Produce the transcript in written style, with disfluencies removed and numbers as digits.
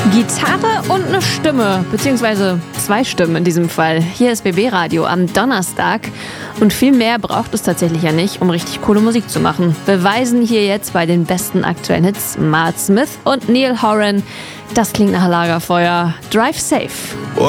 Gitarre und eine Stimme, beziehungsweise 2 Stimmen in diesem Fall. Hier ist BB Radio am Donnerstag und viel mehr braucht es tatsächlich ja nicht, um richtig coole Musik zu machen. Beweisen hier jetzt bei den besten aktuellen Hits Mart Smith und Neil Horan. Das klingt nach Lagerfeuer. Drive safe.